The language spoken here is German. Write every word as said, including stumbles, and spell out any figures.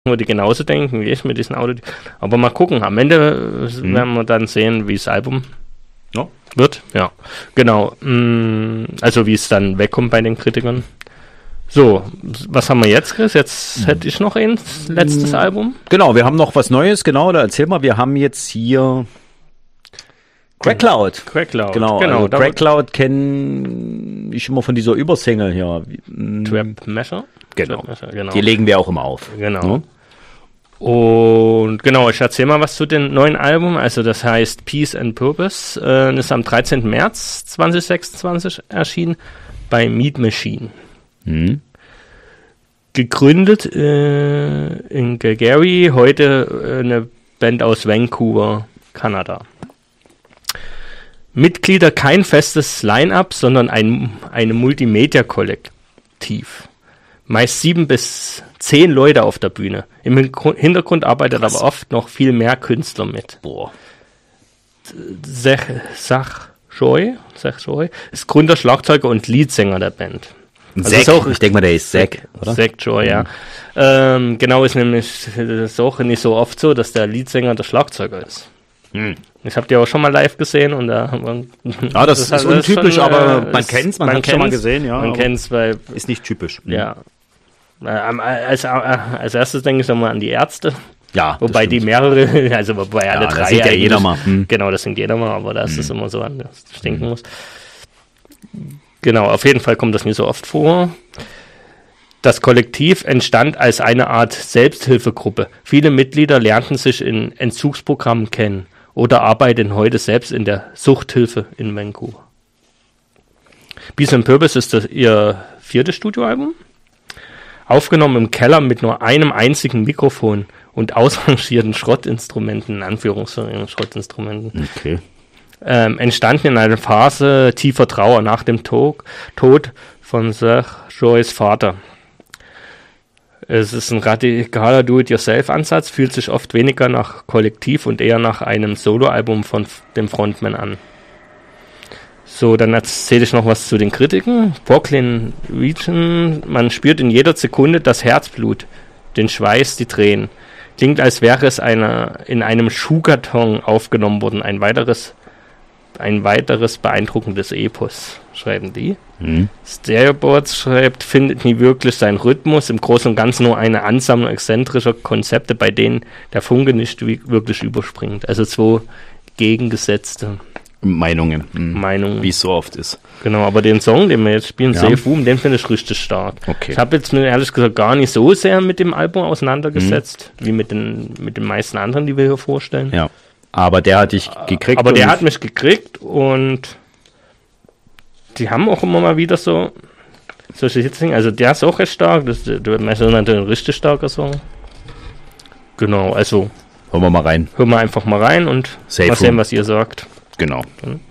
wo die genauso denken wie ich mit diesem Auto. Aber mal gucken, am Ende mhm. werden wir dann sehen, wie das Album ja. wird. Ja, genau. Also wie es dann wegkommt bei den Kritikern. So, was haben wir jetzt, Chris? Jetzt hätte ich noch ein letztes Album. Genau, wir haben noch was Neues, genau, da erzähl mal, wir haben jetzt hier Crackloud. Crackloud, genau. genau Also Crackloud kenne ich immer von dieser Übersingle hier. Trap Measure. Genau. Trap Measure, genau. Die legen wir auch immer auf. Genau. Ja? Und genau, ich erzähle mal was zu dem neuen Album. Also das heißt Peace and Purpose. Äh, ist am dreizehnten März zweitausendsechsundzwanzig erschienen bei Meat Machine. Mhm. Gegründet äh, in Calgary, heute äh, eine Band aus Vancouver, Kanada. Mitglieder kein festes Line-Up, sondern ein eine Multimedia-Kollektiv. Meist sieben bis zehn Leute auf der Bühne. Im Hintergrund arbeitet Krass. aber oft noch viel mehr Künstler mit. Boah. Zach, Zach Joy, Zach Joy ist Gründer, Schlagzeuger und Leadsänger der Band. Also Zack, auch, ich denke mal, der ist Zack, oder? Zach Joy, ja. Mhm. Ähm, genau, ist nämlich das auch nicht so oft so, dass der Leadsänger der Schlagzeuger ist. Mhm. Ich habe die auch schon mal live gesehen und da haben wir. Ja, das, das ist untypisch, schon, aber man kennt's, man, man hat es schon mal gesehen, ja. Man kennt's, weil. Ist nicht typisch. Ja. Als, als erstes denke ich nochmal an die Ärzte. Ja. Wobei die mehrere, also wobei alle ja, drei. Das singt ja jeder mal. Hm. Genau, das singt jeder mal, aber da ist es hm. immer so an, dass es stinken hm. muss. Genau, auf jeden Fall kommt das nicht so oft vor. Das Kollektiv entstand als eine Art Selbsthilfegruppe. Viele Mitglieder lernten sich in Entzugsprogrammen kennen oder arbeiten heute selbst in der Suchthilfe in Vancouver. Peace and Purpose ist das ihr viertes Studioalbum. Aufgenommen im Keller mit nur einem einzigen Mikrofon und ausrangierten Schrottinstrumenten, in Anführungszeichen Schrottinstrumenten. Okay. Ähm, entstanden in einer Phase tiefer Trauer nach dem Tod, Tod von Zach Joys Vater. Es ist ein radikaler Do-it-yourself-Ansatz, fühlt sich oft weniger nach Kollektiv und eher nach einem Soloalbum von dem Frontman an. So, dann erzähle ich noch was zu den Kritiken. Brooklyn Region, man spürt in jeder Sekunde das Herzblut, den Schweiß, die Tränen. Klingt, als wäre es eine, in einem Schuhkarton aufgenommen worden. Ein weiteres, ein weiteres beeindruckendes Epos, schreiben die. Mhm. Stereoboards schreibt, findet nie wirklich seinen Rhythmus. Im Großen und Ganzen nur eine Ansammlung exzentrischer Konzepte, bei denen der Funke nicht wirklich überspringt. Also zwei gegengesetzte Meinungen. Mhm. Meinungen. Wie es so oft ist. Genau, aber den Song, den wir jetzt spielen, ja. Safe Boom, den finde ich richtig stark. Okay. Ich habe jetzt mir ehrlich gesagt gar nicht so sehr mit dem Album auseinandergesetzt, mhm. wie mit den, mit den meisten anderen, die wir hier vorstellen. Ja, aber der hat dich gekriegt. Aber der hat mich gekriegt und die haben auch immer mal wieder so solche Hits. Also der ist auch recht stark, das ist natürlich ein richtig starker Song. Genau, also hören wir mal rein. Hören wir einfach mal rein und Safe mal sehen, was ihr sagt. Genau. Dann